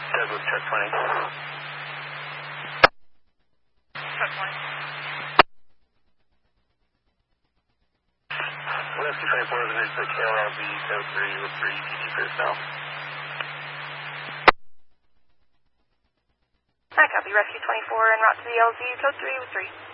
Douglas, truck 20. Truck 20. Rescue 24 is reached the KLLZ code 3 with 3 EPD personnel. I copy. Rescue 24 en route to the LZ, code 3 with 3.